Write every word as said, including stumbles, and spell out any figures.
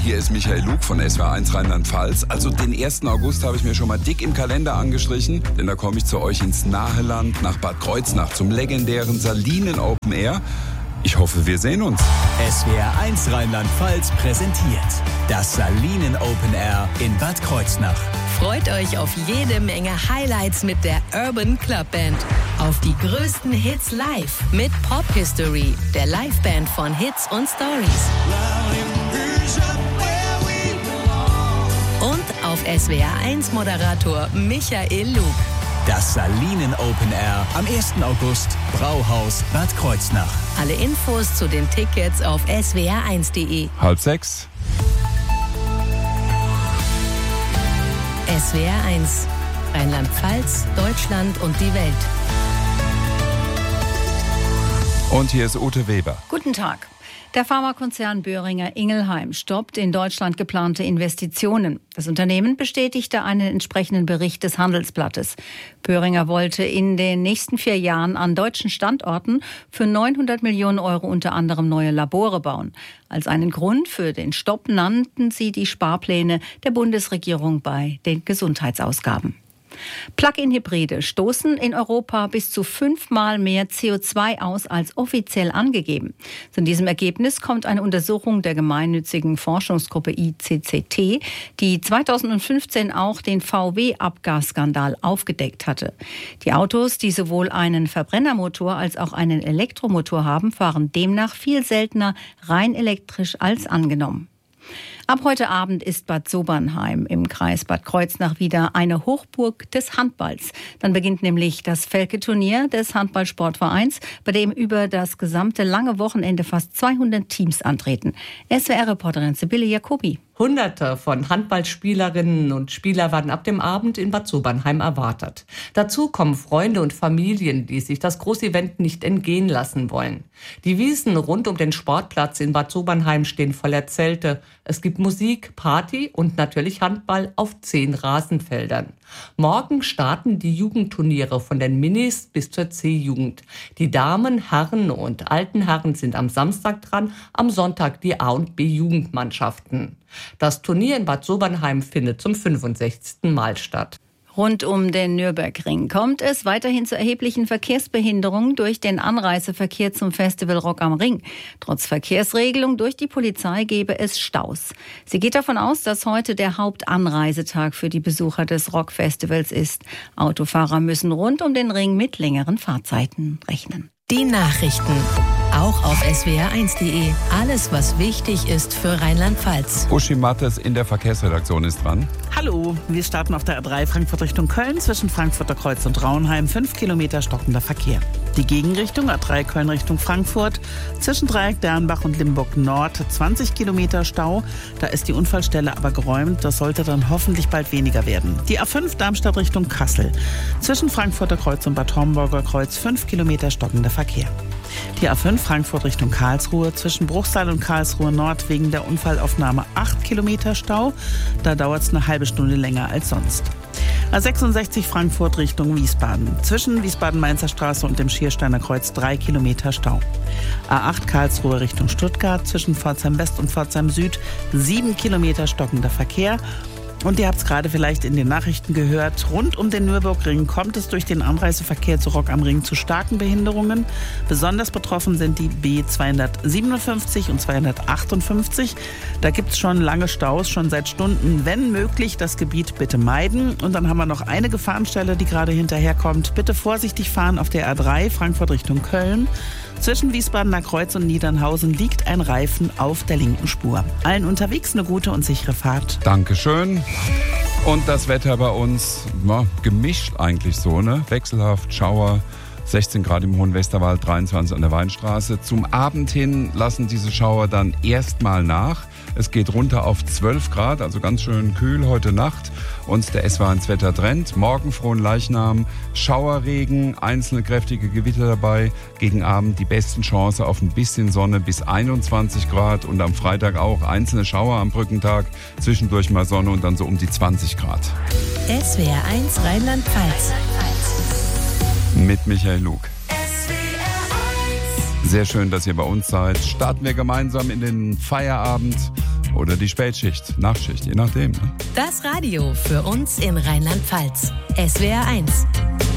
hier ist Michael Lug von S W R eins Rheinland-Pfalz. Also den ersten August habe ich mir schon mal dick im Kalender angestrichen, denn da komme ich zu euch ins nahe Land, nach Bad Kreuznach, zum legendären Salinen Open Air. Ich hoffe, wir sehen uns. S W R eins Rheinland-Pfalz präsentiert das Salinen Open Air in Bad Kreuznach. Freut euch auf jede Menge Highlights mit der Urban Club Band. Auf die größten Hits live mit Pop History, der Liveband von Hits und Stories. Und auf S W R eins Moderator Michael Lug. Das Salinen Open Air am ersten August, Brauhaus Bad Kreuznach. Alle Infos zu den Tickets auf S W R eins Punkt de. Halb sechs. S W R eins. Rheinland-Pfalz, Deutschland und die Welt. Und hier ist Ute Weber. Guten Tag. Der Pharmakonzern Boehringer Ingelheim stoppt in Deutschland geplante Investitionen. Das Unternehmen bestätigte einen entsprechenden Bericht des Handelsblattes. Boehringer wollte in den nächsten vier Jahren an deutschen Standorten für neunhundert Millionen Euro unter anderem neue Labore bauen. Als einen Grund für den Stopp nannten sie die Sparpläne der Bundesregierung bei den Gesundheitsausgaben. Plug-in-Hybride stoßen in Europa bis zu fünfmal mehr C O zwei aus als offiziell angegeben. Zu diesem Ergebnis kommt eine Untersuchung der gemeinnützigen Forschungsgruppe I C C T, die zweitausendfünfzehn auch den V W-Abgasskandal aufgedeckt hatte. Die Autos, die sowohl einen Verbrennermotor als auch einen Elektromotor haben, fahren demnach viel seltener rein elektrisch als angenommen. Ab heute Abend ist Bad Sobernheim im Kreis Bad Kreuznach wieder eine Hochburg des Handballs. Dann beginnt nämlich das Velke-Turnier des Handballsportvereins, bei dem über das gesamte lange Wochenende fast zweihundert Teams antreten. S W R-Reporterin Sibylle Jacobi. Hunderte von Handballspielerinnen und Spielern werden ab dem Abend in Bad Sobernheim erwartet. Dazu kommen Freunde und Familien, die sich das Großevent nicht entgehen lassen wollen. Die Wiesen rund um den Sportplatz in Bad Sobernheim stehen voller Zelte. Es gibt Musik, Party und natürlich Handball auf zehn Rasenfeldern. Morgen starten die Jugendturniere von den Minis bis zur C-Jugend. Die Damen, Herren und alten Herren sind am Samstag dran, am Sonntag die A- und B-Jugendmannschaften. Das Turnier in Bad Sobernheim findet zum fünfundsechzigsten Mal statt. Rund um den Nürburgring kommt es weiterhin zu erheblichen Verkehrsbehinderungen durch den Anreiseverkehr zum Festival Rock am Ring. Trotz Verkehrsregelung durch die Polizei gebe es Staus. Sie geht davon aus, dass heute der Hauptanreisetag für die Besucher des Rockfestivals ist. Autofahrer müssen rund um den Ring mit längeren Fahrzeiten rechnen. Die Nachrichten. Auch auf S W R eins Punkt de. Alles, was wichtig ist für Rheinland-Pfalz. Uschi Mattes in der Verkehrsredaktion ist dran. Hallo, wir starten auf der A drei Frankfurt Richtung Köln zwischen Frankfurter Kreuz und Raunheim. Fünf Kilometer stockender Verkehr. Die Gegenrichtung A drei Köln Richtung Frankfurt zwischen Dreieck Dernbach und Limburg Nord. zwanzig Kilometer Stau. Da ist die Unfallstelle aber geräumt. Das sollte dann hoffentlich bald weniger werden. Die A fünf Darmstadt Richtung Kassel zwischen Frankfurter Kreuz und Bad Homburger Kreuz. Fünf Kilometer stockender Verkehr. Die A fünf Frankfurt Richtung Karlsruhe zwischen Bruchsal und Karlsruhe Nord wegen der Unfallaufnahme acht Kilometer Stau. Da dauert es eine halbe Stunde länger als sonst. A sechsundsechzig Frankfurt Richtung Wiesbaden. Zwischen Wiesbaden-Mainzer Straße und dem Schiersteiner Kreuz drei Kilometer Stau. A acht Karlsruhe Richtung Stuttgart. Zwischen Pforzheim West und Pforzheim Süd sieben Kilometer stockender Verkehr. Und ihr habt es gerade vielleicht in den Nachrichten gehört, rund um den Nürburgring kommt es durch den Anreiseverkehr zu Rock am Ring zu starken Behinderungen. Besonders betroffen sind die B zweihundertsiebenundfünfzig und zweihundertachtundfünfzig. Da gibt es schon lange Staus, schon seit Stunden. Wenn möglich, das Gebiet bitte meiden. Und dann haben wir noch eine Gefahrenstelle, die gerade hinterherkommt. Bitte vorsichtig fahren auf der A drei Frankfurt Richtung Köln. Zwischen Wiesbadener Kreuz und Niedernhausen liegt ein Reifen auf der linken Spur. Allen unterwegs eine gute und sichere Fahrt. Dankeschön. Und das Wetter bei uns, ja, gemischt eigentlich so, ne? Wechselhaft, Schauer, sechzehn Grad im Hohen Westerwald, dreiundzwanzig an der Weinstraße. Zum Abend hin lassen diese Schauer dann erstmal nach. Es geht runter auf zwölf Grad, also ganz schön kühl heute Nacht. Und der S W R eins Wettertrend. Morgen frohen Leichnam, Schauerregen, einzelne kräftige Gewitter dabei. Gegen Abend die besten Chance auf ein bisschen Sonne bis einundzwanzig Grad. Und am Freitag auch einzelne Schauer am Brückentag. Zwischendurch mal Sonne und dann so um die zwanzig Grad. S W R eins Rheinland-Pfalz. Mit Michael Lug. Sehr schön, dass ihr bei uns seid. Starten wir gemeinsam in den Feierabend. oder die Spätschicht, Nachtschicht, je nachdem. Ne? Das Radio für uns in Rheinland-Pfalz. S W R eins.